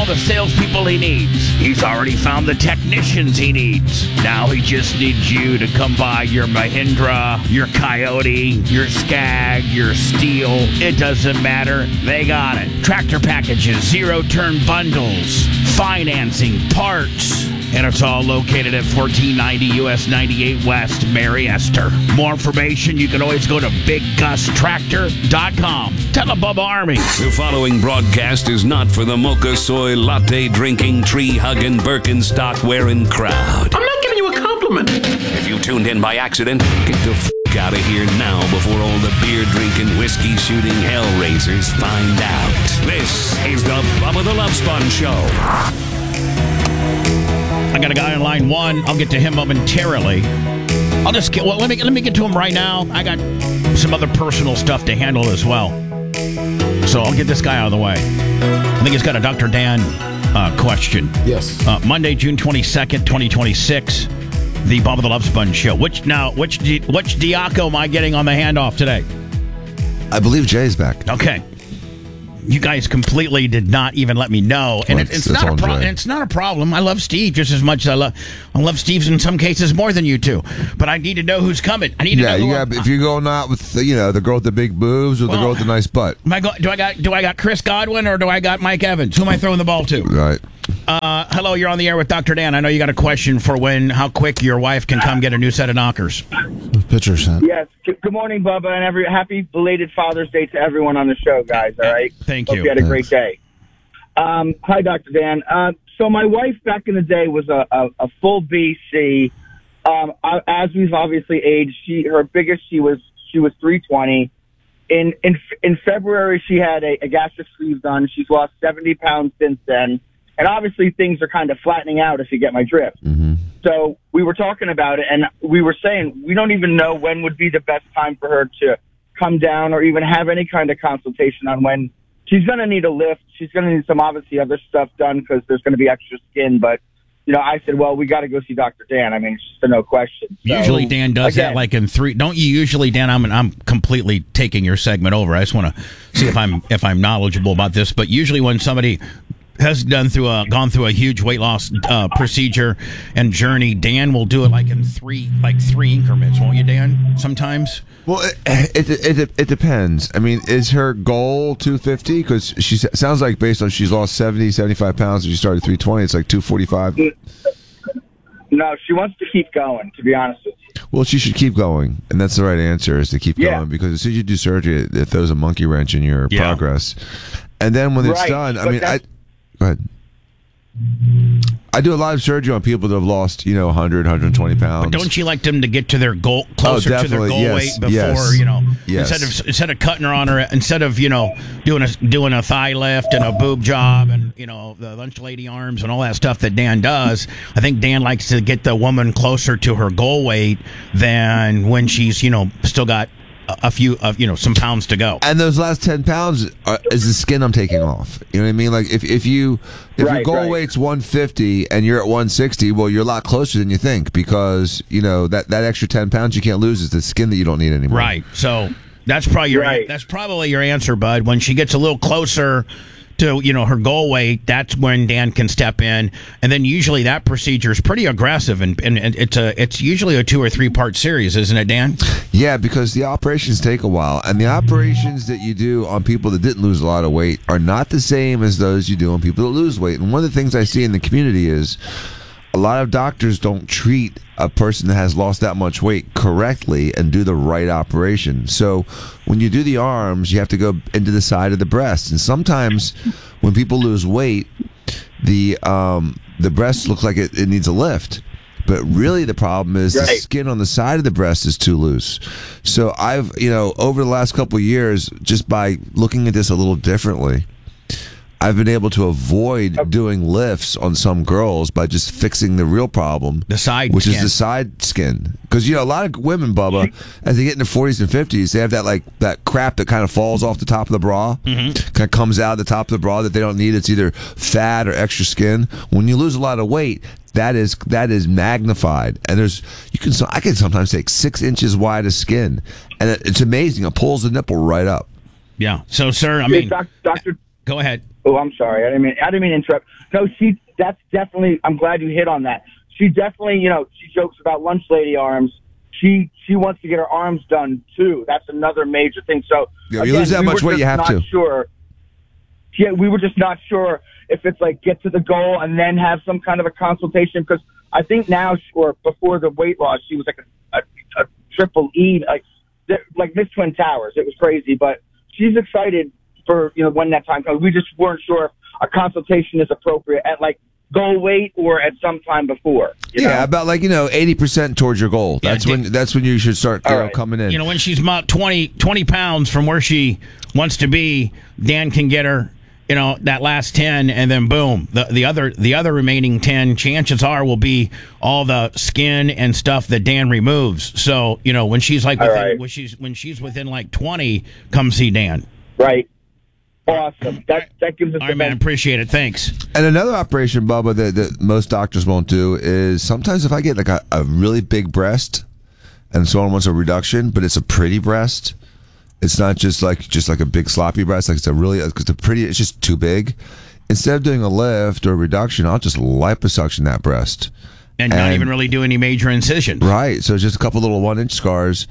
the salespeople he needs. He's already found the technicians he needs. Now he just needs you to come by your Mahindra, your Coyote, your Skag, your Steel. It doesn't matter. They got it. Tractor packages, zero-turn bundles, financing, parts. And it's all located at 1490 US 98 West, Mary Esther. More information, you can always go to BigGusTractor.com. Tell the Bubba Army. The following broadcast is not for the mocha soy latte drinking, tree hugging, Birkenstock wearing crowd. I'm not giving you a compliment. If you tuned in by accident, get the out of here now before all the beer drinking, whiskey shooting hellraisers find out. This is the Bubba the Love Sponge Show. I got a guy on line one. I'll get to him momentarily. I'll just get. Well, let me get to him right now. I got some other personal stuff to handle as well, so I'll get this guy out of the way. I think he's got a Dr. Dan question. Yes. Monday, June 22nd, 2026. The Bubba the Love Sponge Show. Which Diaco am I getting on the handoff today? I believe Jay's back. Okay. You guys completely did not even let me know, and Well, it's not a problem. It's not a problem. I love Steve just as much as I love Steve in some cases more than you two. But I need to know who's coming. I need to know. Yeah, if you're going out with the girl with the big boobs or the girl with the nice butt. Do I got Chris Godwin or do I got Mike Evans? Who am I throwing the ball to? Right. Hello, you're on the air with Dr. Dan. I know you got a question for how quick your wife can come get a new set of knockers. Pitcher sent. Yes. Good morning, Bubba, and happy belated Father's Day to everyone on the show, guys. All right. Thank Hope you. You had a great day. Hi, Dr. Dan. So my wife back in the day was a full BC. As we've obviously aged, her biggest she was 320. In February, she had a gastric sleeve done. She's lost 70 pounds since then. And obviously things are kind of flattening out, if you get my drift. Mm-hmm. So we were talking about it, and we were saying we don't even know when would be the best time for her to come down or even have any kind of consultation on when she's going to need a lift. She's going to need some obviously other stuff done because there's going to be extra skin. But, I said, well, we got to go see Dr. Dan. I mean, it's just a no question. So, usually Dan does that like in 3. Don't you usually, Dan? I'm completely taking your segment over. I just want to see if I'm knowledgeable about this. But usually when somebody has gone through a huge weight loss procedure and journey, Dan will do it like in 3 increments, won't you, Dan? Sometimes. Well, it depends. I mean, is her goal 250? Because she sounds like based on she's lost 70, 75 pounds and she started 320, it's like 245. No, she wants to keep going, to be honest with you. Well, she should keep going, and that's the right answer, is to keep going, because as soon as you do surgery, it throws a monkey wrench in your progress. And then when it's done, I mean, go ahead. I do a lot of surgery on people that have lost, 100, 120 pounds. But don't you like them to get to their goal, closer to their goal weight before, instead of cutting her on her, instead of, doing a thigh lift and a boob job and, the lunch lady arms and all that stuff that Dan does, I think Dan likes to get the woman closer to her goal weight than when she's, still got a few of some pounds to go. And those last 10 pounds is the skin I'm taking off. You know what I mean? Like if your goal weight's 150 and you're at 160, well, you're a lot closer than you think, because that extra 10 pounds you can't lose is the skin that you don't need anymore. Right. So that's probably your answer, bud. When she gets a little closer to her goal weight, that's when Dan can step in, and then usually that procedure is pretty aggressive, and it's usually a 2 or 3 part series, isn't it, Dan? Yeah, because the operations take a while, and the operations that you do on people that didn't lose a lot of weight are not the same as those you do on people that lose weight. And one of the things I see in the community is a lot of doctors don't treat a person that has lost that much weight correctly and do the right operation. So when you do the arms, you have to go into the side of the breast. And sometimes when people lose weight, the breast looks like it needs a lift. But really the problem is the skin on the side of the breast is too loose. So I've, over the last couple of years, just by looking at this a little differently, I've been able to avoid doing lifts on some girls by just fixing the real problem, the side which skin. is the side skin. Because a lot of women, Bubba, as they get in their 40s and 50s, they have that crap that kind of falls off the top of the bra, kind of comes out of the top of the bra that they don't need. It's either fat or extra skin. When you lose a lot of weight, that is magnified, and I can sometimes take 6 inches wide of skin, and it's amazing. It pulls the nipple right up. Yeah. So, sir, I mean, Doctor. Go ahead. Oh, I'm sorry. I didn't mean to interrupt. No, that's definitely, I'm glad you hit on that. She definitely, she jokes about lunch lady arms. She wants to get her arms done too. That's another major thing. So you lose that much weight, you have to. Sure. Yeah, we were just not sure if it's like get to the goal and then have some kind of a consultation, because I think now, or before the weight loss, she was like a triple E, like Miss Twin Towers. It was crazy, but she's excited for when that time comes. We just weren't sure if a consultation is appropriate at like goal weight or at some time before. Yeah, about 80% towards your goal. That's when you should start coming in. When she's about 20 pounds from where she wants to be, Dan can get her that last 10, and then boom, the other remaining 10, chances are, will be all the skin and stuff that Dan removes. So when she's when she's within like 20, come see Dan. Right. Awesome. That gives us. All right, man. Appreciate it. Thanks. And another operation, Bubba, that most doctors won't do is sometimes if I get like a really big breast, and someone wants a reduction, but it's a pretty breast. It's not just like a big sloppy breast. Like it's just too big. Instead of doing a lift or a reduction, I'll just liposuction that breast. And not even really do any major incisions. Right. So it's just a couple little 1-inch scars,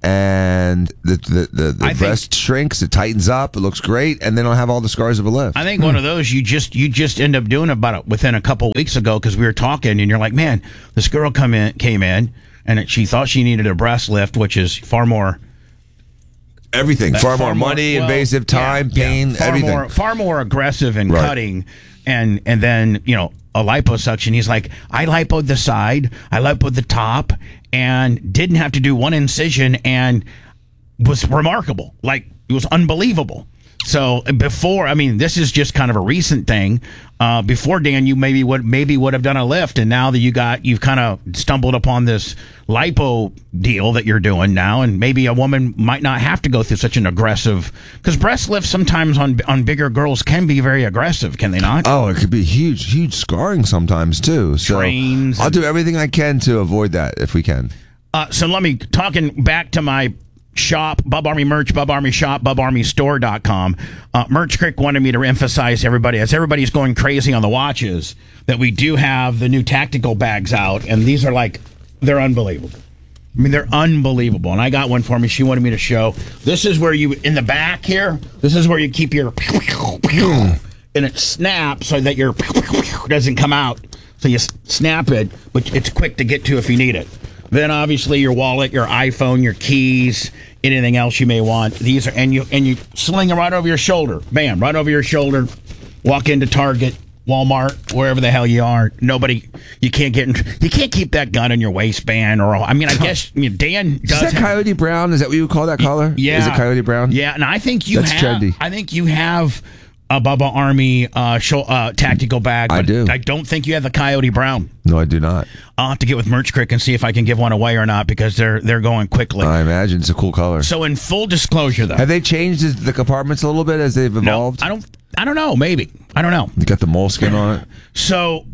and the breast shrinks, it tightens up, it looks great, and then I'll have all the scars of a lift. I think one of those you just end up doing within a couple weeks ago, because we were talking and you're like, man, this girl came in and she thought she needed a breast lift, which is far more. Everything. Far more money, invasive time, pain, everything. Far more aggressive in cutting, and then, a liposuction. He's like, I lipoed the side, I lipoed the top, and didn't have to do one incision, and was remarkable. Like, it was unbelievable. So before, this is just kind of a recent thing. Before, Dan, you maybe would have done a lift, and now that you've kind of stumbled upon this lipo deal that you're doing now, and maybe a woman might not have to go through such an aggressive, because breast lifts sometimes on bigger girls can be very aggressive, can they not? Oh, it could be huge scarring sometimes too. So Trains. I'll do everything I can to avoid that if we can. So talking back to my shop, Bub Army merch, Bub Army shop, BubArmyStore.com. Merch Crick wanted me to emphasize everybody, as everybody's going crazy on the watches, that we do have the new tactical bags out, and these are they're unbelievable. They're unbelievable. And I got one for me. She wanted me to show. This is where in the back here, this is where you keep your, and it snaps so that your doesn't come out. So you snap it, but it's quick to get to if you need it. Then obviously your wallet, your iPhone, your keys, anything else you may want. These are and you sling them right over your shoulder. Bam, right over your shoulder. Walk into Target, Walmart, wherever the hell you are. You can't keep that gun in your waistband, or I guess Dan does. Is that Coyote Brown? Is that what you would call that color? Yeah. Is it Coyote Brown? Yeah, and I think That's trendy. I think you have a Bubba Army tactical bag. But I do. I don't think you have the Coyote Brown. No, I do not. I'll have to get with Merch Crick and see if I can give one away or not, because they're going quickly. I imagine it's a cool color. So in full disclosure, though, have they changed the compartments a little bit as they've evolved? No, I don't know. Maybe. I don't know. You got the moleskin on it. So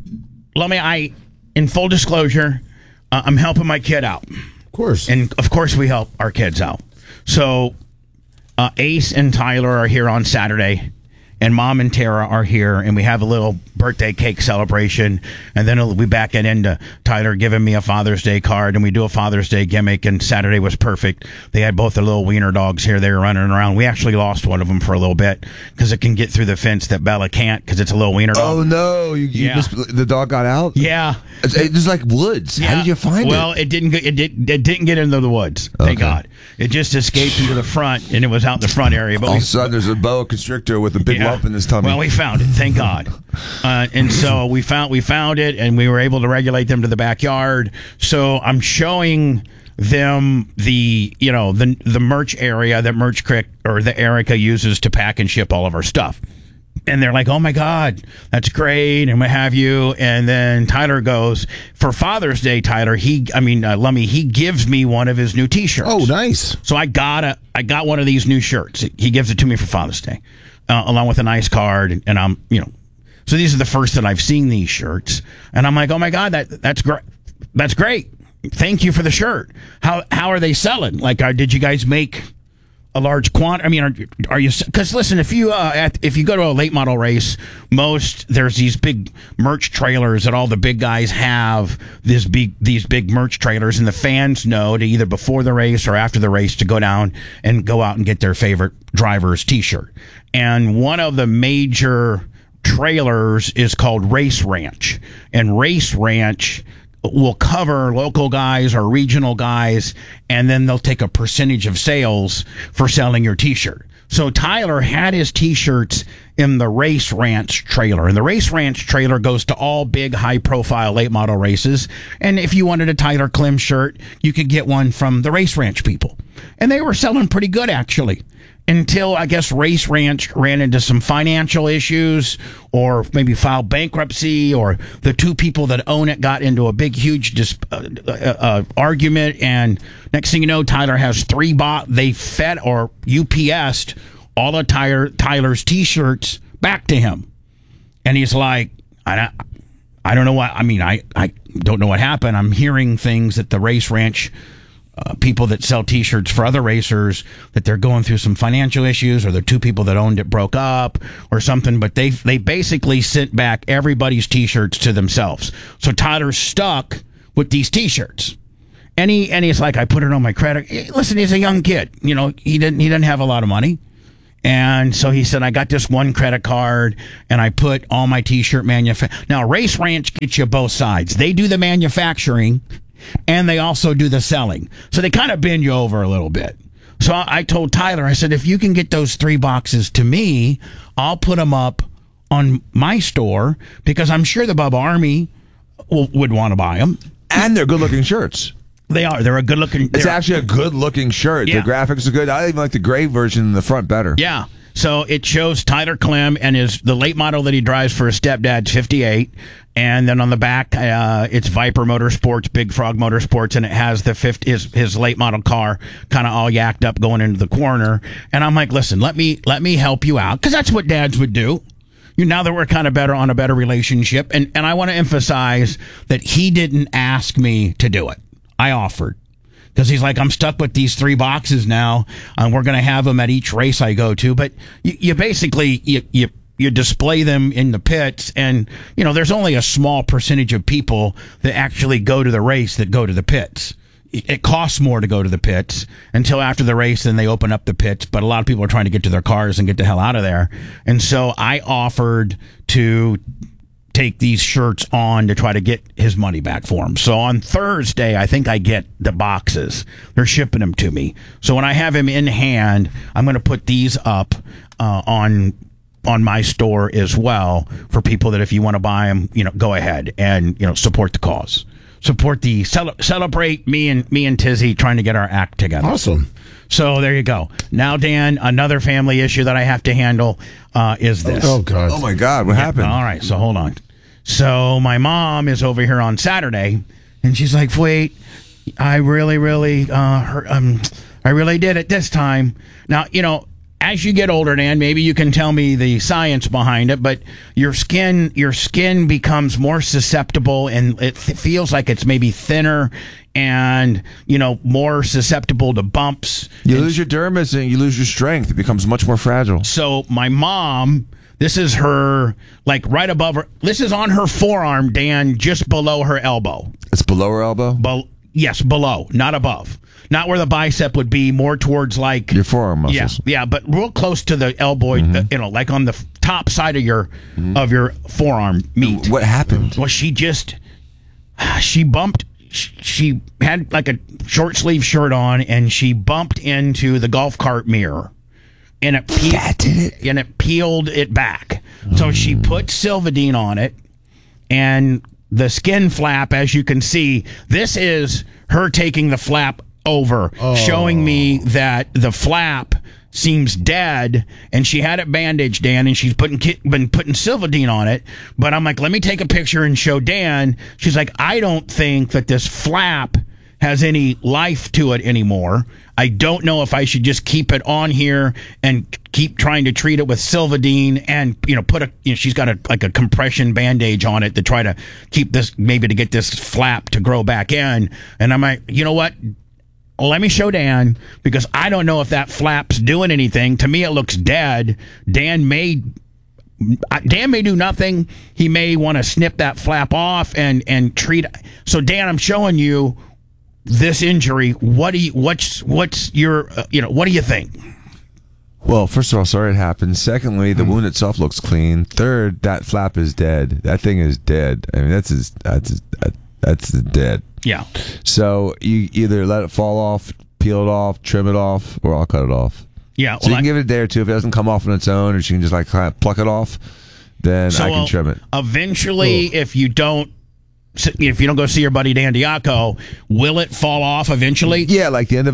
in full disclosure, I'm helping my kid out. Of course. And of course we help our kids out. So Ace and Tyler are here on Saturday, and Mom and Tara are here, and we have a little birthday cake celebration, and then it'll be back into Tyler giving me a Father's Day card, and we do a Father's Day gimmick, and Saturday was perfect. They had both their little wiener dogs here. They were running around. We actually lost one of them for a little bit, because it can get through the fence that Bella can't, because it's a little wiener dog. Oh, no. The dog got out? Yeah. It's like woods. Yeah. How did you find it? Well, it didn't get into the woods. Thank God. It just escaped into the front, and it was out in the front area. But all of a sudden, there's a boa constrictor with a big lump in his tummy. Well, we found it. Thank God. And so we found it, and we were able to regulate them to the backyard. So I'm showing them the merch area that Merch Crick or the Erica uses to pack and ship all of our stuff. And they're like, oh, my God, that's great, and what have you. And then Tyler goes, for Father's Day, Lummy, he gives me one of his new T-shirts. Oh, nice. So I got one of these new shirts. He gives it to me for Father's Day, along with a nice card. And I'm, so these are the first that I've seen these shirts. And I'm like, oh, my God, that's great. That's great. Thank you for the shirt. How are they selling? Like, did you guys make a large quantity? I mean, are you? Because listen, if you go to a late model race, there's these big merch trailers that all the big guys have. These big merch trailers, and the fans know to either before the race or after the race to go down and go out and get their favorite driver's T-shirt. And one of the major trailers is called Race Ranch, and Race Ranch will cover local guys or regional guys, and then they'll take a percentage of sales for selling your T-shirt. So Tyler had his T-shirts in the Race Ranch trailer, and the Race Ranch trailer goes to all big, high-profile late model races. And if you wanted a Tyler Klim shirt, you could get one from the Race Ranch people, and they were selling pretty good actually. Until, I guess, Race Ranch ran into some financial issues or maybe filed bankruptcy, or the two people that own it got into a big, huge argument. And next thing you know, Tyler has they fed or UPS'd all of Tyler's T-shirts back to him. And he's like, I don't know what, I mean, I don't know what happened. I'm hearing things that the Race Ranch people that sell T-shirts for other racers, that they're going through some financial issues, or the two people that owned it broke up or something, but they basically sent back everybody's T-shirts to themselves. So Tyler's stuck with these T-shirts. And he's like, I put it on my credit. Listen, he's a young kid. You know, he didn't have a lot of money. And so he said, I got this one credit card, and I put all my T-shirt Now, Race Ranch gets you both sides. They do the manufacturing, and they also do the selling. So they kind of bend you over a little bit. So I told Tyler, I said, if you can get those 3 boxes to me, I'll put them up on my store, because I'm sure the Bubba Army would want to buy them. And they're good-looking shirts. They are. They're a good-looking... It's actually a good-looking shirt. Yeah. The graphics are good. I even like the gray version in the front better. Yeah. So it shows Tyler Klim and the late model that he drives for his stepdad's 58. And then on the back, it's Viper Motorsports, Big Frog Motorsports, and it has his late model car kind of all yacked up going into the corner. And I'm like, listen, let me help you out, because that's what dads would do. Now that we're kind of on a better relationship, and I want to emphasize that he didn't ask me to do it. I offered. Because he's like, I'm stuck with these 3 boxes now, and we're going to have them at each race I go to. But you basically, you display them in the pits, and, you know, there's only a small percentage of people that actually go to the race that go to the pits. It costs more to go to the pits until after the race, then they open up the pits. But a lot of people are trying to get to their cars and get the hell out of there. And so I offered to take these shirts on to try to get his money back for him. So on Thursday, I think I get the boxes. They're shipping them to me. So when I have him in hand, I'm going to put these up on my store as well, for people that if you want to buy them, you know, go ahead and, you know, support the cause. Support the celebrate me and Tizzy trying to get our act together. Awesome. So there you go. Now, Dan, another family issue that I have to handle is this. Oh, God. Oh, my God. What happened? All right. So hold on. So my mom is over here on Saturday, and she's like, wait, I really did it this time. Now, you know, as you get older, Dan, maybe you can tell me the science behind it, but your skin becomes more susceptible, and it feels like it's maybe thinner and, you know, more susceptible to bumps. You lose your dermis and you lose your strength. It becomes much more fragile. So my mom, this is her, like right above her, this is on her forearm, Dan, just below her elbow. It's below her elbow? Yes, below, not above. Not where the bicep would be, more towards like your forearm muscles. Yeah, but real close to the elbow, you know, like on the top side of your forearm meat. What happened? Well, she bumped. She had like a short sleeve shirt on, and she bumped into the golf cart mirror, and it peeled it back. So she put Silvadene on it, and the skin flap, as you can see, this is her taking the flap over, showing me that the flap seems dead, and she had it bandaged, Dan, and she's been putting Silvadene on it. But I'm like, let me take a picture and show Dan. She's like, I don't think that this flap has any life to it anymore. I don't know if I should just keep it on here and keep trying to treat it with Silvadene, and, you know, she's got a compression bandage on it to try to keep this, maybe to get this flap to grow back in. And I'm like, you know what? let me show Dan, because I don't know if that flap's doing anything. To me, it looks dead. Dan may do nothing. He may want to snip that flap off and treat. So Dan, I'm showing you this injury. What's your what do you think? Well, first of all, sorry it happened. Secondly, the wound itself looks clean. Third, that flap is dead. That thing is dead. I mean, that's dead. Yeah. So you either let it fall off, peel it off, trim it off, or I'll cut it off. Yeah. So you can give it a day or two. If it doesn't come off on its own, or she can just like kind of pluck it off, then I can trim it. Eventually, if you don't go see your buddy Dan Diaco, will it fall off eventually? Yeah, like the end of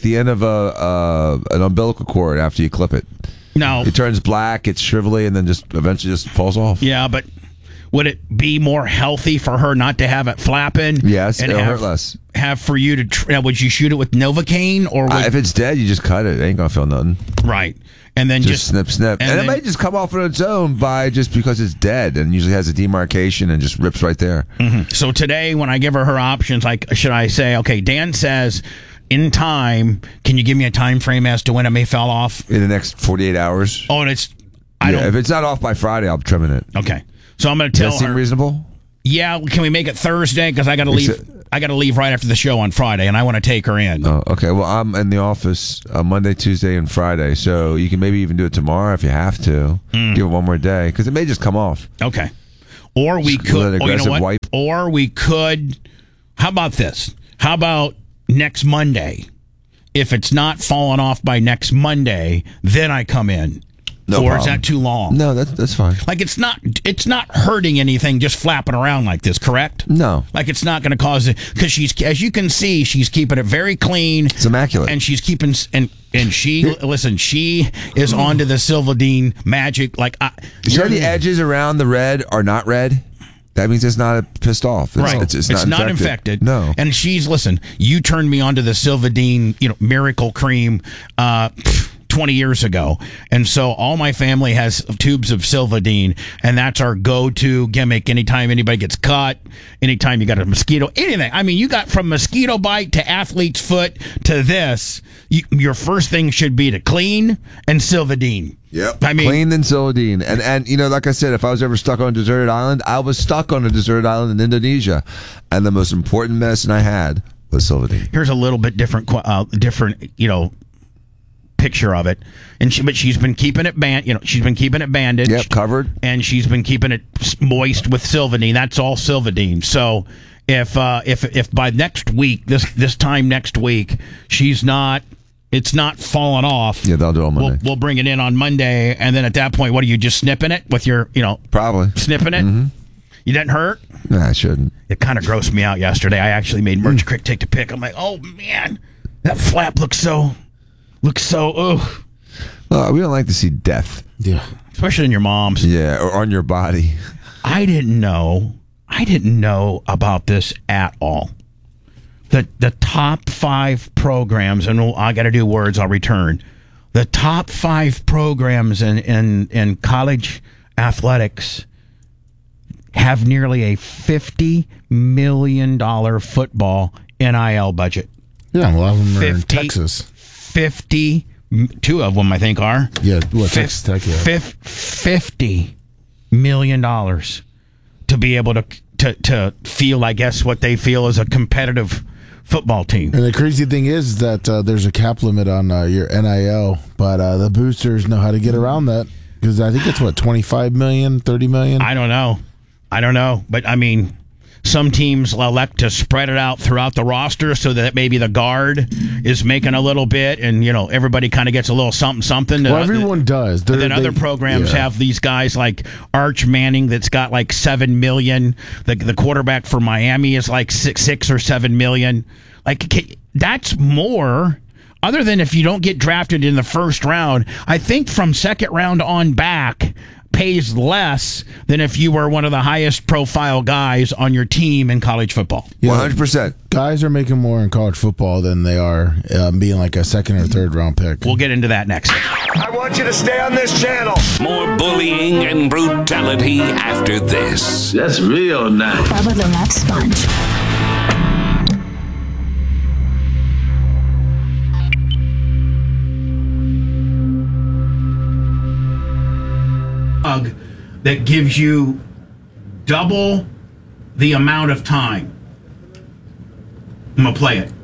an umbilical cord after you clip it. No. It turns black, it's shrivelly, and then just eventually just falls off. Yeah, but would it be more healthy for her not to have it flapping? Yes, and it'll hurt less. Have for you to would you shoot it with Novocaine or if it's dead, you just cut it. It ain't gonna feel nothing. Right, and then just snip, and it may just come off on its own just because it's dead, and usually has a demarcation and just rips right there. Mm-hmm. So today, when I give her options, like should I say, okay, Dan says, in time, can you give me a time frame as to when it may fall off? In the next 48 hours. Oh, and if it's not off by Friday, I'll be trimming it. Okay. So I'm going to tell her. Does that seem reasonable? Yeah. Can we make it Thursday? Because I got to leave. I got to leave right after the show on Friday, and I want to take her in. Oh, okay. Well, I'm in the office Monday, Tuesday, and Friday, so you can maybe even do it tomorrow if you have to. Give it one more day because it may just come off. Okay. Or we could. You know what? Wipe. Or we could. How about this? How about next Monday? If it's not falling off by next Monday, then I come in. No or problem. Is that too long? No, that's fine. Like it's not hurting anything just flapping around like this, correct? No. Like it's not going to cause it, because she's, as you can see, she's keeping it very clean. It's immaculate. And she's keeping and she she is onto the Silvadene magic. Like you know, the edges around the red are not red. That means it's not pissed off. It's not infected. No. And listen, you turned me onto the Silvadene, miracle cream 20 years ago. And so all my family has tubes of Silvadene, and that's our go-to gimmick anytime anybody gets cut, anytime you got a mosquito, anything. I mean, you got from mosquito bite to athlete's foot to this, your first thing should be to clean and Silvadene. Yep. I mean, clean and Silvadene. And like I said, if I was ever stuck on a deserted island, I was stuck on a deserted island in Indonesia. And the most important medicine I had was Silvadene. Here's a little bit different, picture of it, but she's been keeping it she's been keeping it bandaged, yep, covered, and she's been keeping it moist with Silvadene. That's all Silvadene. So if by next week, this time next week, it's not falling off. Yeah, they'll do it on Monday. We'll bring it in on Monday, and then at that point, what are you just snipping it with your probably snipping it? Mm-hmm. You didn't hurt? Nah, I shouldn't. It kind of grossed me out yesterday. I actually made Merch Crick take the pick. I'm like, oh man, that flap looks so. Well, we don't like to see death. Yeah. Especially in your mom's. Yeah, or on your body. I didn't know about this at all. The top 5 programs, and I got to do words, I'll return. The top 5 programs in college athletics have nearly a $50 million football NIL budget. Yeah, a lot of them are in Texas. 2 of them, I think, are. Yeah, Texas Tech, yeah. $50 million to be able to feel, I guess, what they feel is a competitive football team. And the crazy thing is that there's a cap limit on your NIL, but the boosters know how to get around that, because I think it's, $25 million, $30 million? I don't know. But, I mean, some teams elect to spread it out throughout the roster so that maybe the guard is making a little bit, and everybody kind of gets a little something. Well, everyone does. But then other programs have these guys like Arch Manning that's got like $7 million. The quarterback for Miami is like $6 or $7 million. Like that's more. Other than if you don't get drafted in the first round, I think from second round on back pays less than if you were one of the highest profile guys on your team in college football. 100%. Guys are making more in college football than they are being like a second or third round pick. We'll get into that next. I want you to stay on this channel. More bullying and brutality after this. That's real nice. Bubba the Love Sponge. that gives you double the amount of time. I'm going to play it.